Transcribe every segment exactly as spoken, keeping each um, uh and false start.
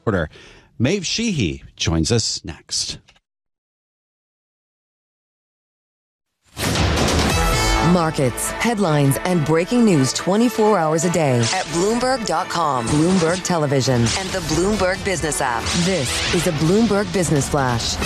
Reporter Maeve Sheehy joins us next. Markets, headlines, and breaking news twenty-four hours a day at Bloomberg dot com, Bloomberg Television, and the Bloomberg Business app. This is a Bloomberg Business Flash.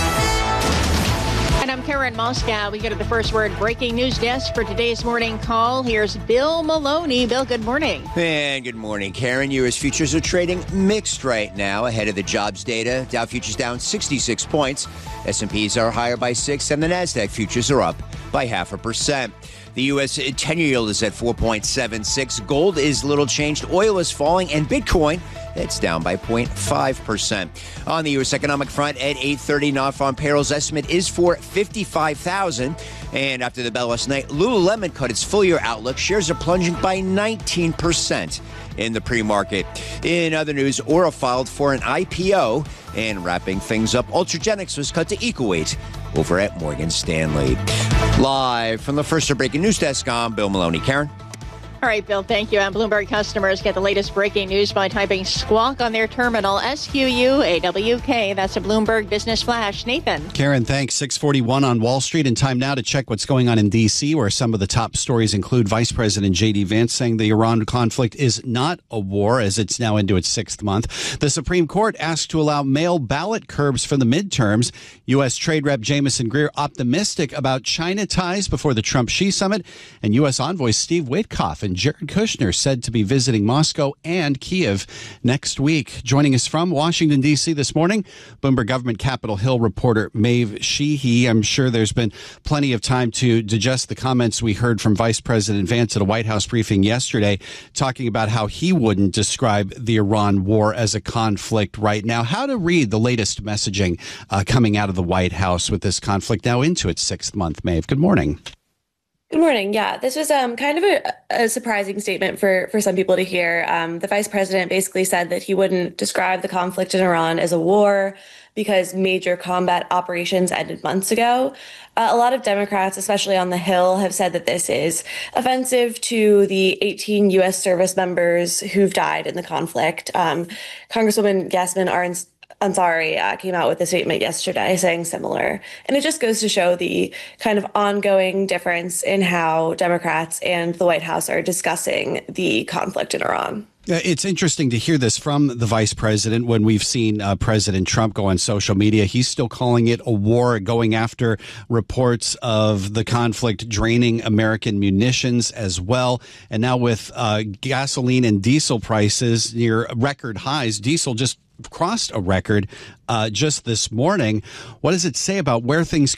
And I'm Karen Moscow. We go to the First Word breaking news desk for today's morning call. Here's Bill Maloney. Bill, good morning. And good morning, Karen. U S futures are trading mixed right now ahead of the jobs data. Dow futures down sixty-six points. S and P's are higher by six, and the NASDAQ futures are up by half a percent. The U S ten-year yield is at four point seven six. Gold is little changed. Oil is falling, and Bitcoin, it's down by zero point five percent. On the U S economic front, at eight thirty, non-farm payrolls estimate is for fifty-five thousand. And after the bell last night, Lululemon cut its full-year outlook. Shares are plunging by nineteen percent in the pre-market. In other news, Aura filed for an I P O. And wrapping things up, Ultragenyx was cut to equal weight over at Morgan Stanley. Live from the First Breaking News Desk, I'm Bill Maloney. Karen? All right, Bill, thank you. And Bloomberg customers get the latest breaking news by typing squawk on their terminal, S Q U A W K. That's a Bloomberg Business Flash. Nathan. Karen, thanks. six forty-one on Wall Street, and time now to check what's going on in D C, where some of the top stories include Vice President J D. Vance saying the Iran conflict is not a war, as it's now into its sixth month. The Supreme Court asked to allow mail ballot curbs for the midterms. U S. Trade Rep Jamieson Greer optimistic about China ties before the Trump-Xi summit. And U S. Envoy Steve Witkoff and Jared Kushner said to be visiting Moscow and Kiev next week. Joining us from Washington, D C this morning, Bloomberg Government Capitol Hill reporter Maeve Sheehy. I'm sure there's been plenty of time to digest the comments we heard from Vice President Vance at a White House briefing yesterday, talking about how he wouldn't describe the Iran war as a conflict right now. How to read the latest messaging uh, coming out of the White House with this conflict now into its sixth month, Maeve? Good morning. Good morning. Yeah, this was um, kind of a, a surprising statement for, for some people to hear. Um, the vice president basically said that he wouldn't describe the conflict in Iran as a war because major combat operations ended months ago. Uh, a lot of Democrats, especially on the Hill, have said that this is offensive to the eighteen U S service members who've died in the conflict. Um, Congresswoman Yasmin Arenz Ansari uh, came out with a statement yesterday saying similar. And it just goes to show the kind of ongoing difference in how Democrats and the White House are discussing the conflict in Iran. It's interesting to hear this from the vice president when we've seen uh, President Trump go on social media. He's still calling it a war, going after reports of the conflict draining American munitions as well. And now with uh, gasoline and diesel prices near record highs, diesel just crossed a record uh, just this morning. What does it say about where things